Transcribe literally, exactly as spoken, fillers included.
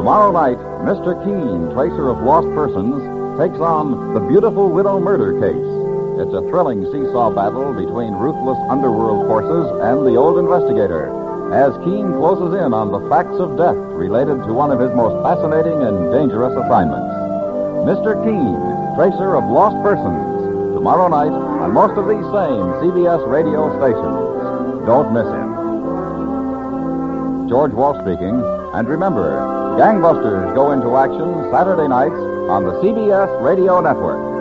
Tomorrow night, Mister Keene, tracer of lost persons, takes on the beautiful widow murder case. It's a thrilling seesaw battle between ruthless underworld forces and the old investigator, as Keene closes in on the facts of death related to one of his most fascinating and dangerous assignments. Mister Keene, tracer of lost persons, tomorrow night on most of these same C B S radio stations. Don't miss him. George Walsh speaking, and remember, Gangbusters go into action Saturday nights on the C B S Radio Network.